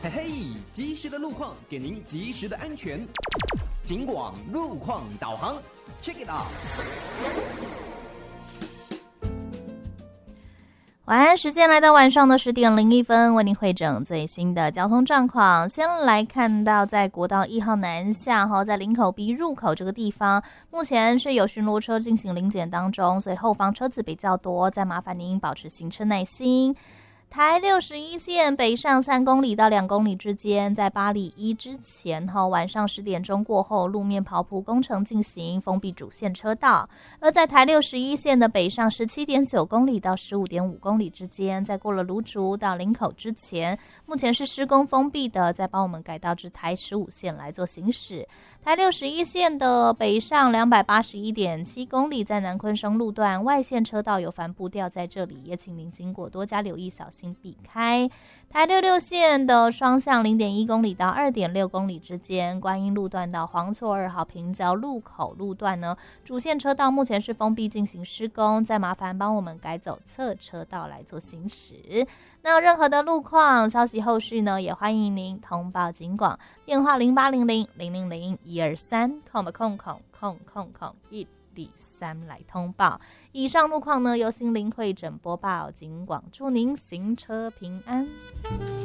嘿嘿，及时的路况给您及时的安全。警广路况导航 ，Check it out。 晚安，时间来到晚上的10:01，为您汇整最新的交通状况。先来看到在国道1号南下在林口 B 入口这个地方，目前是有巡逻车进行临检当中，所以后方车子比较多，再麻烦您保持行车耐心。台61线北上3公里到2公里之间，在八里一之前晚上10点钟过后，路面刨铺工程进行，封闭主线车道；而在台61线的北上17.9公里到15.5公里之间，在过了芦竹到林口之前，目前是施工封闭的，再帮我们改道至台15线来做行驶。台61线的北上281.7公里，在南昆生路段外线车道有帆布吊在这里，也请您经过多加留意，小心避开。台66线的双向0.1公里到2.6公里之间，观音路段到黄厝2号平交路口路段呢，主线车道目前是封闭进行施工，再麻烦帮我们改走侧车道来做行驶。那有任何的路况消息后续呢，也欢迎您通报警广，电话0800-000-123，123来通报。以上路况呢，由心灵会诊播报，警广祝您行车平安。